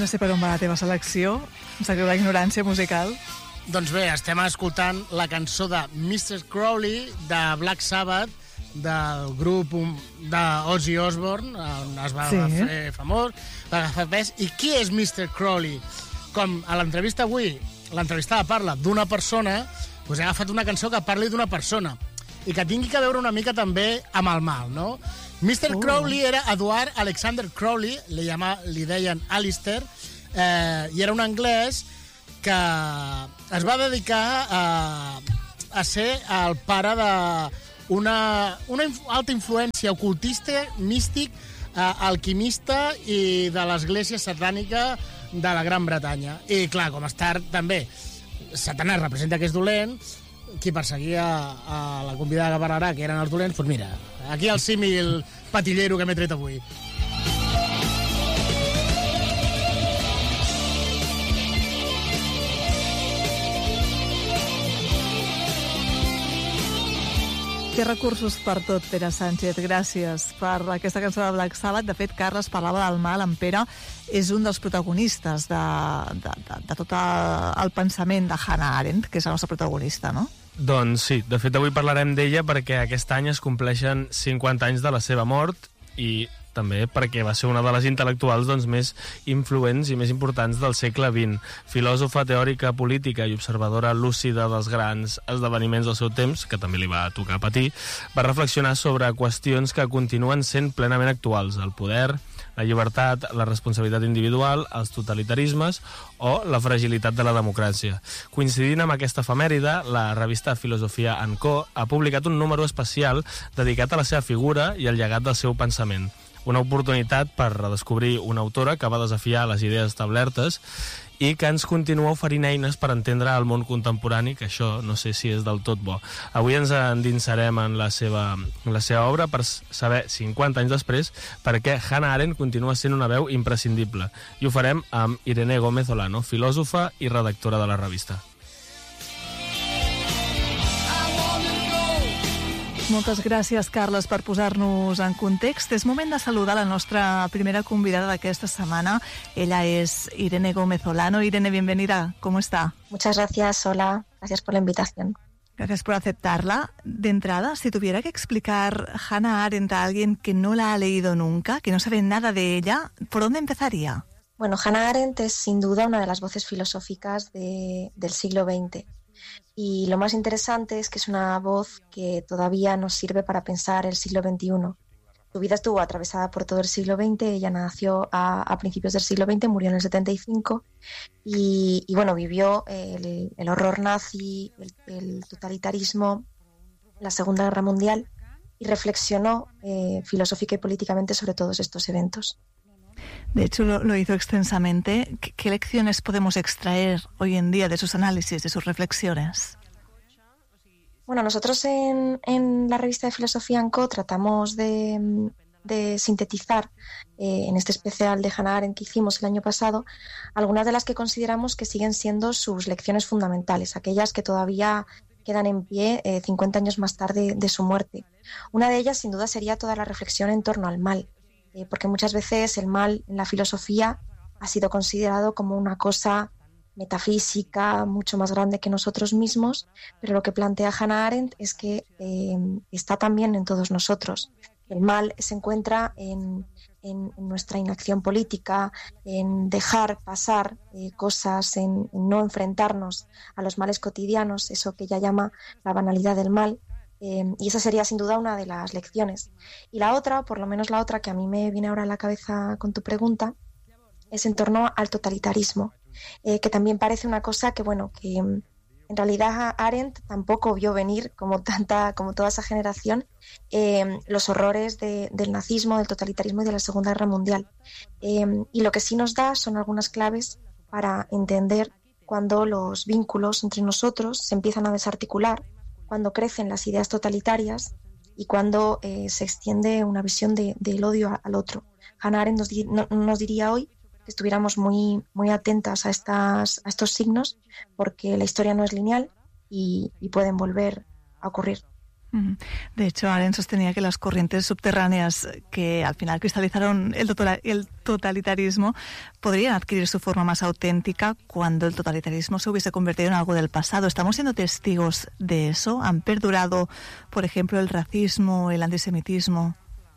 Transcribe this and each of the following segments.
No sé per on va la teva selecció, em sap greu la ignorància musical. Doncs bé, estem escoltant la cançó de Mr. Crowley, de Black Sabbath, del grup d'Ozzy Osbourne, on es va fer famós, va agafar pes. I qui és Mr. Crowley? Com a l'entrevista avui, l'entrevistada parla d'una persona, doncs he agafat una cançó que parli d'una persona i que tingui que veure una mica també amb el mal, no? Mr. Crowley era Edward Alexander Crowley, li deien Alistair, i era un anglès que es va dedicar a ser el pare d'una alta influència ocultista, místic, alquimista i de l'església satànica de la Gran Bretanya. I clar, com estar també Satanàs representa que és dolent, qui perseguia a la convidada que parlarà, que eren els dolents, doncs mira, aquí el símil patillero que m'he tret avui. Té recursos per tot, Pere Sánchez. Gràcies per aquesta cançó de Black Sabbath. De fet, Carles parlava del mal. En Pere és un dels protagonistes de tot el pensament de Hannah Arendt, que és la nostra protagonista, no? Doncs sí, de fet avui parlarem d'ella perquè aquest any es compleixen 50 anys de la seva mort i també perquè va ser una de les intel·lectuals més influents i més importants del segle XX. Filòsofa, teòrica, política i observadora lúcida dels grans esdeveniments del seu temps, que també li va tocar patir, va reflexionar sobre qüestions que continuen sent plenament actuals: el poder, la llibertat, la responsabilitat individual, els totalitarismes o la fragilitat de la democràcia. Coincidint amb aquesta efemèride, la revista Filosofia & Co. ha publicat un número especial dedicat a la seva figura i al llegat del seu pensament. Una oportunitat per redescobrir una autora que va desafiar les idees establertes i que ens continua oferint eines per entendre el món contemporani, que això no sé si és del tot bo. Avui ens endinsarem en la seva obra per saber, 50 anys després, per què Hannah Arendt continua sent una veu imprescindible. I ho farem amb Irene Gómez Olano, filòsofa i redactora de la revista. Moltes gràcies, Carles, per posar-nos en context. És moment de saludar la nostra primera convidada d'aquesta setmana. Ella es Irene Gómez Olano. Irene, bienvenida. ¿Cómo está? Muchas gracias, hola. Gracias por la invitación. Gracias por aceptarla. De entrada, si tuviera que explicar Hannah Arendt a alguien que no la ha leído nunca, que no sabe nada de ella, ¿por dónde empezaría? Bueno, Hannah Arendt es sin duda una de las voces filosóficas del siglo XX. Y lo más interesante es que es una voz que todavía nos sirve para pensar el siglo XXI. Su vida estuvo atravesada por todo el siglo XX, ella nació a principios del siglo XX, murió en el 75 y bueno, vivió el horror nazi, el totalitarismo, la Segunda Guerra Mundial y reflexionó filosófica y políticamente sobre todos estos eventos. De hecho, lo hizo extensamente. ¿Qué lecciones podemos extraer hoy en día de sus análisis, de sus reflexiones? Bueno, nosotros en la revista de Filosofía & Co. tratamos de sintetizar en este especial de Hannah Arendt que hicimos el año pasado algunas de las que consideramos que siguen siendo sus lecciones fundamentales, aquellas que todavía quedan en pie 50 años más tarde de su muerte. Una de ellas, sin duda, sería toda la reflexión en torno al mal. Porque muchas veces el mal en la filosofía ha sido considerado como una cosa metafísica, mucho más grande que nosotros mismos, pero lo que plantea Hannah Arendt es que está también en todos nosotros. El mal se encuentra en nuestra inacción política, en dejar pasar cosas, en no enfrentarnos a los males cotidianos, eso que ella llama la banalidad del mal. Y esa sería sin duda una de las lecciones. Y la otra, por lo menos la otra que a mí me viene ahora a la cabeza con tu pregunta, es en torno al totalitarismo, que también parece una cosa que, bueno, que en realidad Arendt tampoco vio venir, como toda esa generación, los horrores del nazismo, del totalitarismo y de la Segunda Guerra Mundial. Y lo que sí nos da son algunas claves para entender cuando los vínculos entre nosotros se empiezan a desarticular, cuando crecen las ideas totalitarias y cuando se extiende una visión del odio al otro. Hannah Arendt nos diría hoy que estuviéramos muy, muy atentas a estos signos porque la historia no es lineal y pueden volver a ocurrir. De hecho, Arendt sostenía que las corrientes subterráneas que al final cristalizaron el totalitarismo podrían adquirir su forma más auténtica cuando el totalitarismo se hubiese convertido en algo del pasado. ¿Estamos siendo testigos de eso? ¿Han perdurado, por ejemplo, el racismo, el antisemitismo?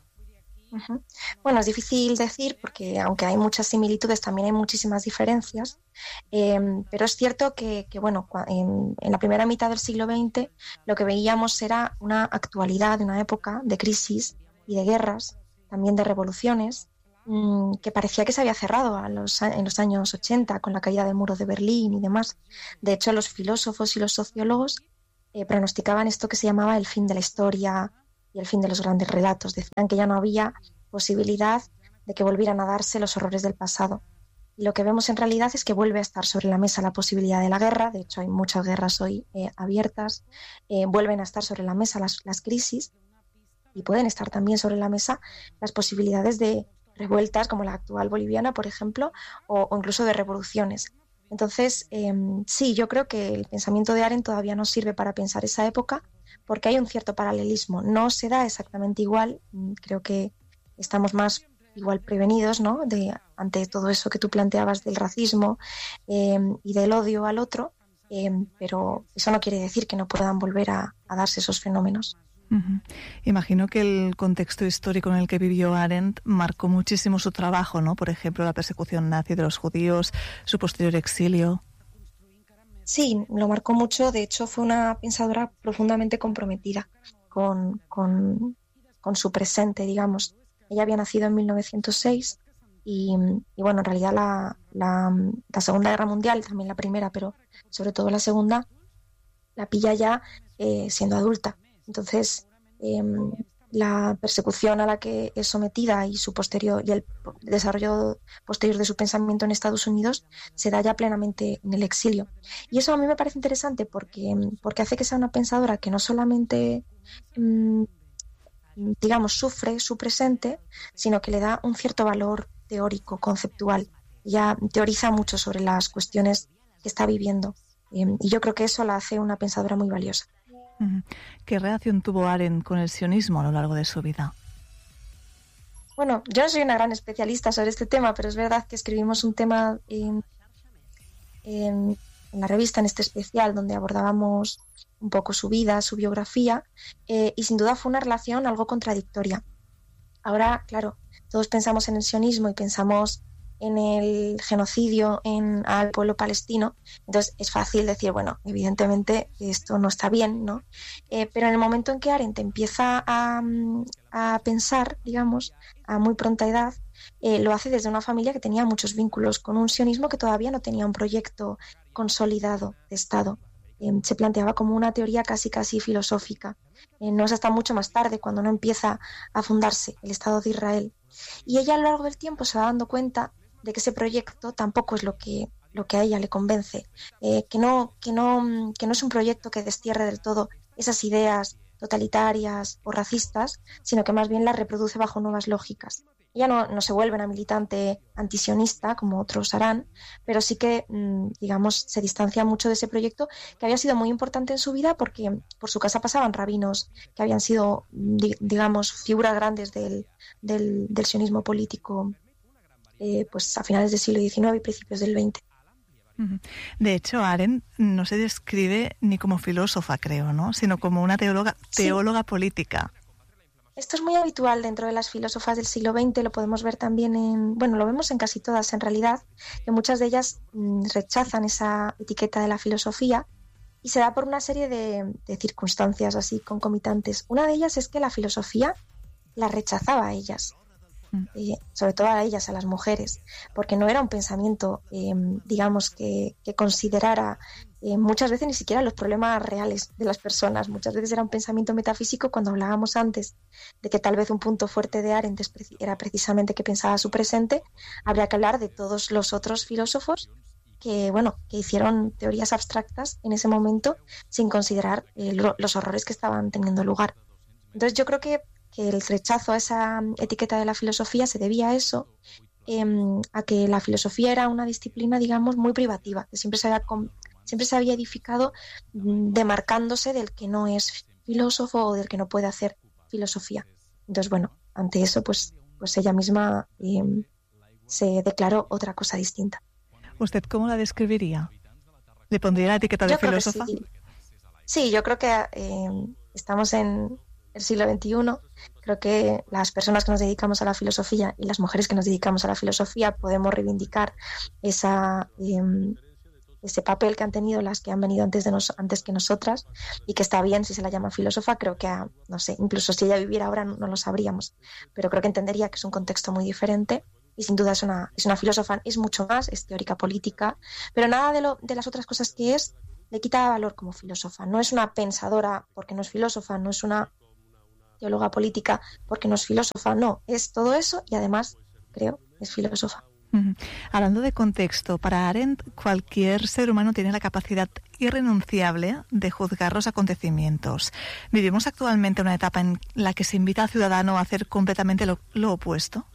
Bueno, es difícil decir porque aunque hay muchas similitudes, también hay muchísimas diferencias, pero es cierto que bueno, en la primera mitad del siglo XX lo que veíamos era una actualidad de una época de crisis y de guerras, también de revoluciones, que parecía que se había cerrado en los años 80 con la caída del muro de Berlín y demás. De hecho, los filósofos y los sociólogos pronosticaban esto que se llamaba el fin de la historia y el fin de los grandes relatos. Decían que ya no había posibilidad de que volvieran a darse los horrores del pasado. Y lo que vemos en realidad es que vuelve a estar sobre la mesa la posibilidad de la guerra. De hecho, hay muchas guerras hoy abiertas. Vuelven a estar sobre la mesa las crisis y pueden estar también sobre la mesa las posibilidades de revueltas como la actual boliviana, por ejemplo, o incluso de revoluciones. Entonces, sí, yo creo que el pensamiento de Arendt todavía nos sirve para pensar esa época, porque hay un cierto paralelismo. No se da exactamente igual, creo que estamos más igual prevenidos, ¿no?, ante todo eso que tú planteabas del racismo y del odio al otro, pero eso no quiere decir que no puedan volver a darse esos fenómenos. Imagino que el contexto histórico en el que vivió Arendt marcó muchísimo su trabajo, ¿no? Por ejemplo, la persecución nazi de los judíos, su posterior exilio. Sí, lo marcó mucho. De hecho, fue una pensadora profundamente comprometida con su presente, digamos. Ella había nacido en 1906 y bueno, en realidad la Segunda Guerra Mundial, también la primera, pero sobre todo la segunda, la pilla ya siendo adulta. Entonces, la persecución a la que es sometida y el desarrollo posterior de su pensamiento en Estados Unidos se da ya plenamente en el exilio. Y eso a mí me parece interesante porque hace que sea una pensadora que no solamente, digamos, sufre su presente, sino que le da un cierto valor teórico, conceptual. Ya teoriza mucho sobre las cuestiones que está viviendo. Y yo creo que eso la hace una pensadora muy valiosa. ¿Qué relación tuvo Arendt con el sionismo a lo largo de su vida? Bueno, yo no soy una gran especialista sobre este tema, pero es verdad que escribimos un tema en la revista, en este especial, donde abordábamos un poco su vida, su biografía, y sin duda fue una relación algo contradictoria. Ahora, claro, todos pensamos en el sionismo y pensamos en el genocidio al pueblo palestino, entonces es fácil decir, bueno, evidentemente esto no está bien, ¿no? Pero en el momento en que Arendt empieza a pensar, digamos, a muy pronta edad, lo hace desde una familia que tenía muchos vínculos con un sionismo que todavía no tenía un proyecto consolidado de Estado. Se planteaba como una teoría casi filosófica. No es hasta mucho más tarde cuando no empieza a fundarse el Estado de Israel. Y ella a lo largo del tiempo se va dando cuenta de que ese proyecto tampoco es lo que a ella le convence, que no es un proyecto que destierre del todo esas ideas totalitarias o racistas, sino que más bien las reproduce bajo nuevas lógicas. Ella no se vuelve una militante antisionista como otros harán, pero sí que, digamos, se distancia mucho de ese proyecto que había sido muy importante en su vida porque por su casa pasaban rabinos que habían sido, digamos, figuras grandes del sionismo político pues a finales del siglo XIX y principios del XX. De hecho, Arendt no se describe ni como filósofa, creo, ¿no?, sino como una teóloga política. Esto es muy habitual dentro de las filósofas del siglo XX, lo podemos ver también lo vemos en casi todas en realidad, que muchas de ellas rechazan esa etiqueta de la filosofía y se da por una serie de circunstancias así concomitantes. Una de ellas es que la filosofía la rechazaba a ellas. Sobre todo a ellas, a las mujeres, porque no era un pensamiento, digamos, que considerara muchas veces ni siquiera los problemas reales de las personas. Muchas veces era un pensamiento metafísico. Cuando hablábamos antes de que tal vez un punto fuerte de Arendt era precisamente que pensaba su presente, habría que hablar de todos los otros filósofos que hicieron teorías abstractas en ese momento sin considerar los horrores que estaban teniendo lugar. Entonces yo creo que el rechazo a esa etiqueta de la filosofía se debía a eso, a que la filosofía era una disciplina, digamos, muy privativa, que siempre se había edificado demarcándose del que no es filósofo o del que no puede hacer filosofía. Entonces, bueno, ante eso, pues ella misma se declaró otra cosa distinta. ¿Usted cómo la describiría? ¿Le pondría la etiqueta de filósofa? Sí, yo creo que estamos en el siglo XXI. Creo que las personas que nos dedicamos a la filosofía y las mujeres que nos dedicamos a la filosofía podemos reivindicar ese papel que han tenido las que han venido antes que nosotras, y que está bien si se la llama filósofa. Creo que, no sé, incluso si ella viviera ahora no lo sabríamos, pero creo que entendería que es un contexto muy diferente. Y sin duda es una filósofa, es mucho más, es teórica política, pero nada de las otras cosas que es le quita valor como filósofa. No es una pensadora porque no es filósofa, no es una teóloga política porque no es filósofa, no, es todo eso y además, creo, es filósofa. Hablando de contexto, para Arendt cualquier ser humano tiene la capacidad irrenunciable de juzgar los acontecimientos. Vivimos actualmente una etapa en la que se invita al ciudadano a hacer completamente lo opuesto.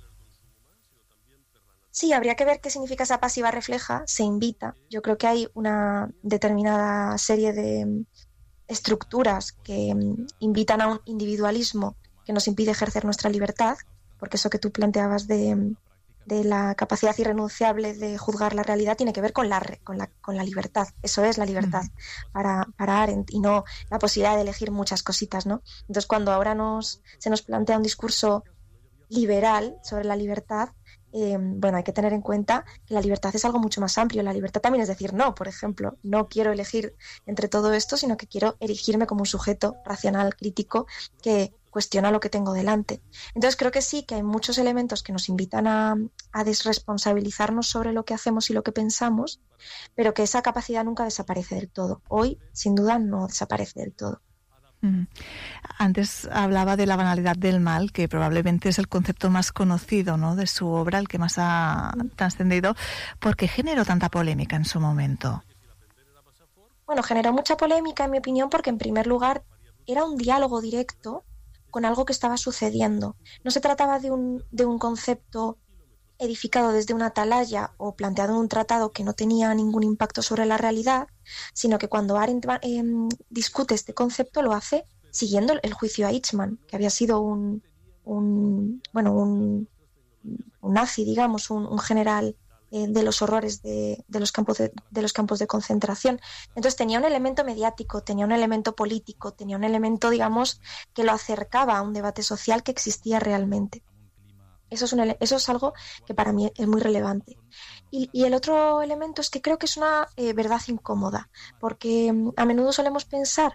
Sí, habría que ver qué significa esa pasiva refleja, se invita. Yo creo que hay una determinada serie de estructuras que invitan a un individualismo que nos impide ejercer nuestra libertad, porque eso que tú planteabas de la capacidad irrenunciable de juzgar la realidad tiene que ver con la libertad. Eso es la libertad para Arendt, y no la posibilidad de elegir muchas cositas, ¿no? Entonces, cuando ahora se nos plantea un discurso liberal sobre la libertad, hay que tener en cuenta que la libertad es algo mucho más amplio. La libertad también es decir no, por ejemplo. No quiero elegir entre todo esto, sino que quiero erigirme como un sujeto racional, crítico, que cuestiona lo que tengo delante. Entonces creo que sí, que hay muchos elementos que nos invitan a desresponsabilizarnos sobre lo que hacemos y lo que pensamos, pero que esa capacidad nunca desaparece del todo. Hoy, sin duda, no desaparece del todo. Antes hablaba de la banalidad del mal, que probablemente es el concepto más conocido, ¿no?, de su obra, el que más ha trascendido. ¿Por qué generó tanta polémica en su momento? Bueno, generó mucha polémica, en mi opinión, porque en primer lugar era un diálogo directo con algo que estaba sucediendo. No se trataba de un concepto edificado desde una atalaya o planteado en un tratado que no tenía ningún impacto sobre la realidad, sino que cuando Arendt discute este concepto lo hace siguiendo el juicio a Eichmann, que había sido un nazi, digamos, un general de los horrores de los campos de concentración. Entonces tenía un elemento mediático, tenía un elemento político, tenía un elemento, digamos, que lo acercaba a un debate social que existía realmente. Eso es algo que para mí es muy relevante. Y el otro elemento es que creo que es una verdad incómoda, porque a menudo solemos pensar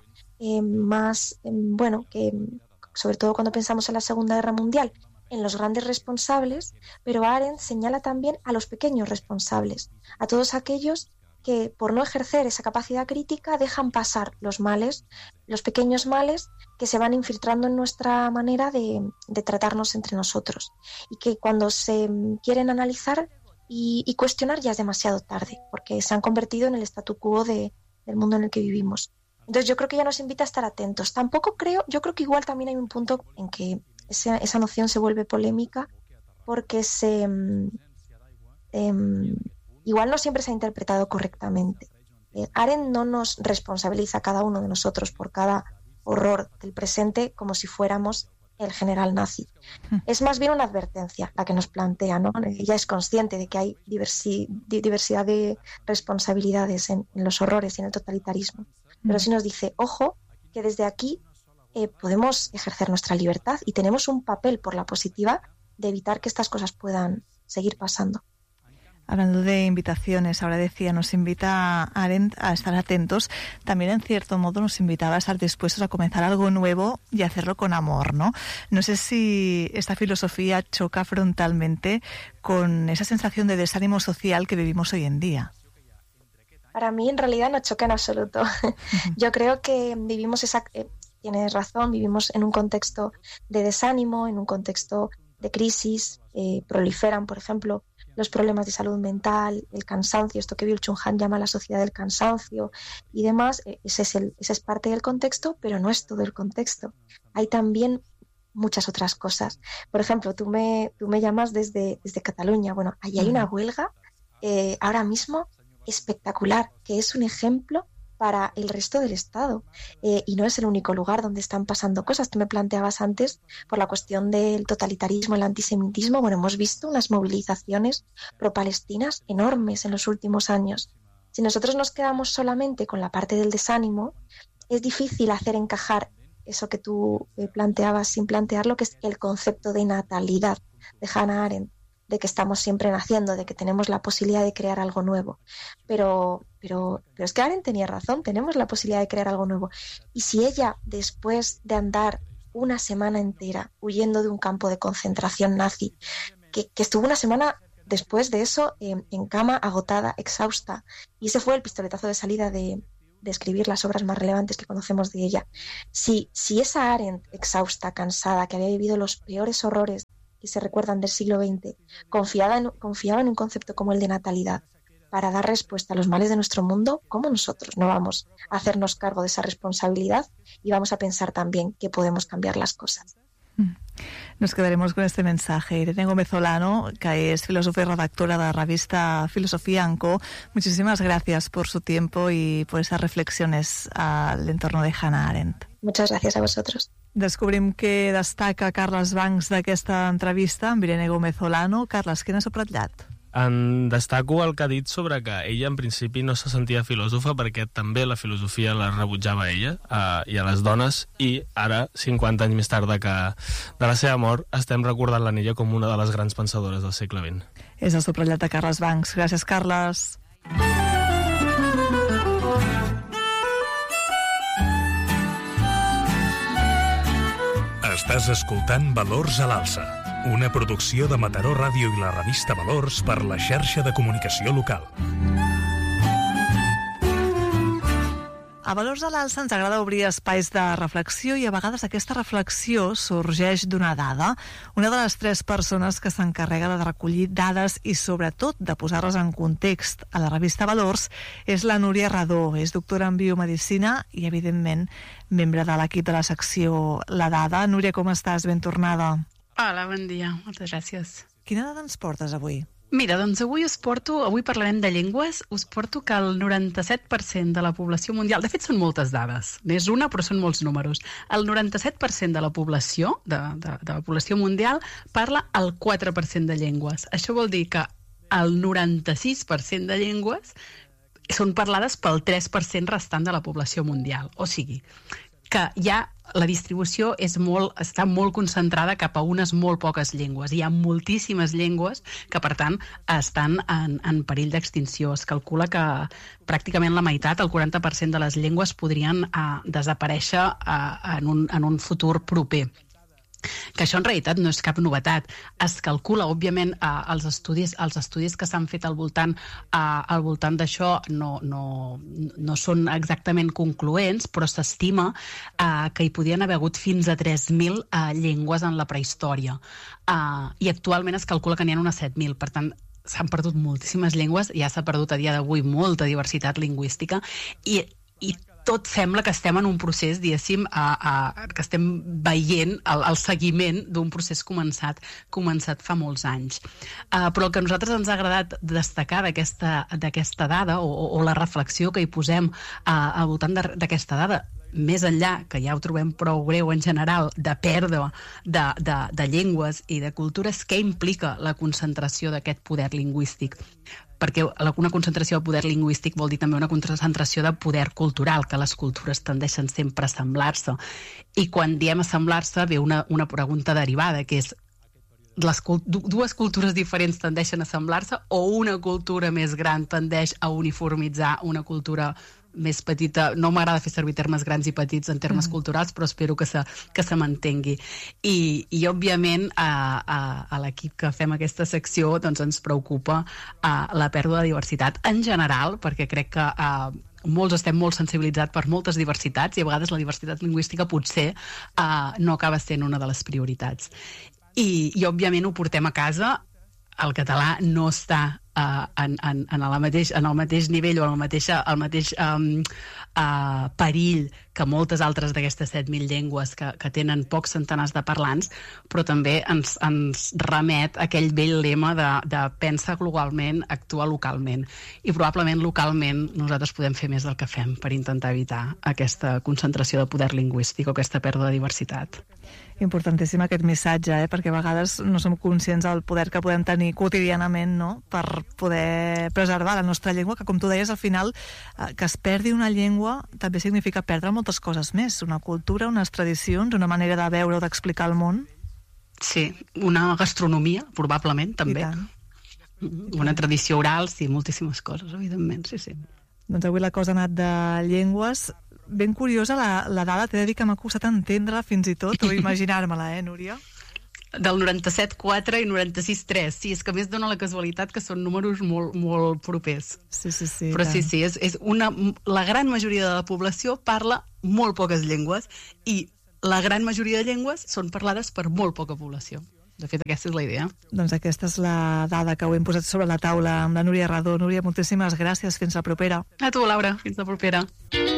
que sobre todo cuando pensamos en la Segunda Guerra Mundial, en los grandes responsables, pero Arendt señala también a los pequeños responsables, a todos aquellos que por no ejercer esa capacidad crítica dejan pasar los males, los pequeños males que se van infiltrando en nuestra manera de tratarnos entre nosotros, y que cuando se quieren analizar y cuestionar ya es demasiado tarde, porque se han convertido en el statu quo del mundo en el que vivimos. Entonces yo creo que ya nos invita a estar atentos. Yo creo que igual también hay un punto en que esa noción se vuelve polémica, porque igual no siempre se ha interpretado correctamente. Arendt no nos responsabiliza a cada uno de nosotros por cada horror del presente como si fuéramos el general nazi. Es más bien una advertencia la que nos plantea, ¿no? Ella es consciente de que hay diversidad de responsabilidades en los horrores y en el totalitarismo, pero sí nos dice, ojo, que desde aquí podemos ejercer nuestra libertad y tenemos un papel por la positiva de evitar que estas cosas puedan seguir pasando. Hablando de invitaciones, ahora decía, nos invita Arendt a estar atentos. También, en cierto modo, nos invitaba a estar dispuestos a comenzar algo nuevo y hacerlo con amor, ¿no? No sé si esta filosofía choca frontalmente con esa sensación de desánimo social que vivimos hoy en día. Para mí, en realidad, no choca en absoluto. Yo creo que tienes razón, vivimos en un contexto de desánimo, en un contexto de crisis. Proliferan, por ejemplo, los problemas de salud mental, el cansancio, esto que Byung-Chul Han llama la sociedad del cansancio y demás. Ese es parte del contexto, pero no es todo el contexto. Hay también muchas otras cosas. Por ejemplo, tú me llamas desde Cataluña. Bueno, allí hay una huelga ahora mismo espectacular, que es un ejemplo para el resto del Estado. Y no es el único lugar donde están pasando cosas. Tú me planteabas antes por la cuestión del totalitarismo, el antisemitismo. Bueno, hemos visto unas movilizaciones pro-palestinas enormes en los últimos años. Si nosotros nos quedamos solamente con la parte del desánimo, es difícil hacer encajar eso que tú planteabas sin plantear lo que es el concepto de natalidad de Hannah Arendt, de que estamos siempre naciendo, de que tenemos la posibilidad de crear algo nuevo. Pero es que Arendt tenía razón, tenemos la posibilidad de crear algo nuevo. Y si ella, después de andar una semana entera huyendo de un campo de concentración nazi, que estuvo una semana después de eso en cama, agotada, exhausta, y ese fue el pistoletazo de salida de escribir las obras más relevantes que conocemos de ella. Si esa Arendt, exhausta, cansada, que había vivido los peores horrores que se recuerdan del siglo XX, confiaba en un concepto como el de natalidad para dar respuesta a los males de nuestro mundo, ¿cómo nosotros no vamos a hacernos cargo de esa responsabilidad y vamos a pensar también que podemos cambiar las cosas? Nos quedaremos con este mensaje. Irene Gómez Olano, que es filósofa y redactora de la revista Filosofía en Co. Muchísimas gracias por su tiempo y por esas reflexiones al entorno de Hannah Arendt. Muchas gracias a vosotros. Descobrim què destaca Carles Bancs d'aquesta entrevista amb Irene Gómez Olano. Carles, què n'has subratllat? En destaco el que ha dit sobre que ella en principi no se sentia filòsofa perquè també la filosofia la rebutjava ella i a les dones, i ara, 50 anys més tard de la seva mort, estem recordant l'Anella com una de les grans pensadores del segle XX. És el subratllat de Carles Bancs. Gràcies, Carles. Estàs escoltant Valors a l'Alça, una producció de Mataró Ràdio i la revista Valors per la xarxa de comunicació local. A Valors a l'Alça ens agrada obrir espais de reflexió i a vegades aquesta reflexió sorgeix d'una dada. Una de les 3 persones que s'encarrega de recollir dades i sobretot de posar-les en context a la revista Valors és la Núria Radó. És doctora en biomedicina i, evidentment, membre de l'equip de la secció La Dada. Núria, com estàs? Ben tornada. Hola, bon dia. Moltes gràcies. Quina dada ens portes avui? Mira, doncs avui parlarem de llengües. Us porto que el 97% de la població mundial, de fet són moltes dades, n'és una però són molts números, el 97% de la població, de la població mundial parla el 4% de llengües. Això vol dir que el 96% de llengües són parlades pel 3% restant de la població mundial. O sigui, que ja la distribució està molt concentrada cap a unes molt poques llengües. Hi ha moltíssimes llengües que, per tant, estan en perill d'extinció. Es calcula que pràcticament la meitat, el 40% de les llengües, podrien desaparèixer en un futur proper. Que això en realitat no és cap novetat. Es calcula, òbviament, els estudis que s'han fet al voltant d'això no són exactament concloents, però s'estima que hi podien haver hagut fins a 3.000 llengües en la prehistòria. I actualment es calcula que n'hi ha unes 7.000, per tant, s'han perdut moltíssimes llengües, ja s'ha perdut a dia d'avui molta diversitat lingüística i tot sembla que estem en un procés, diguéssim, que estem veient el seguiment d'un procés començat fa molts anys. Però el que a nosaltres ens ha agradat destacar d'aquesta dada, o la reflexió que hi posem al voltant d'aquesta dada, més enllà, que ja ho trobem prou greu en general, de pèrdua de llengües i de cultures, què implica la concentració d'aquest poder lingüístic? Perquè una concentració de poder lingüístic vol dir també una concentració de poder cultural, que les cultures tendeixen sempre a assemblar-se. I quan diem assemblar-se ve una pregunta derivada, que és dues cultures diferents tendeixen a assemblar-se o una cultura més gran tendeix a uniformitzar una cultura més petita? No m'agrada fer servir termes grans i petits en termes culturals, però espero que se m'entengui. I òbviament, a l'equip que fem aquesta secció doncs ens preocupa la pèrdua de diversitat en general, perquè crec que molts estem molt sensibilitzats per moltes diversitats i a vegades la diversitat lingüística potser no acaba sent una de les prioritats. I òbviament ho portem a casa. El català no està en el mateix nivell o en el mateix perill que moltes altres d'aquestes 7.000 llengües que tenen pocs centenars de parlants, però també ens remet a aquell vell lema de pensa globalment, actua localment. I probablement localment nosaltres podem fer més del que fem per intentar evitar aquesta concentració de poder lingüístic o aquesta pèrdua de diversitat. Importantíssim aquest missatge, perquè a vegades no som conscients del poder que podem tenir quotidianament, no?, per poder preservar la nostra llengua, que com tu deies, al final, que es perdi una llengua també significa perdre moltes coses més, una cultura, unes tradicions, una manera de veure o d'explicar el món. Sí, una gastronomia, probablement, també. I tant. Una tradició oral, sí, moltíssimes coses, evidentment, sí. Doncs avui la cosa ha anat de llengües. Ben curiosa la dada, t'he de dir que m'ha costat entendre fins i tot, o imaginar-me-la, Núria? Del 97,4 i 96,3. Sí, és que a més dona la casualitat que són números molt, molt propers. Sí. Però sí, la gran majoria de la població parla molt poques llengües i la gran majoria de llengües són parlades per molt poca població. De fet, aquesta és la idea. Doncs aquesta és la dada que ho hem posat sobre la taula amb la Núria Radó. Núria, moltíssimes gràcies. Fins la propera. A tu, Laura. Fins la propera.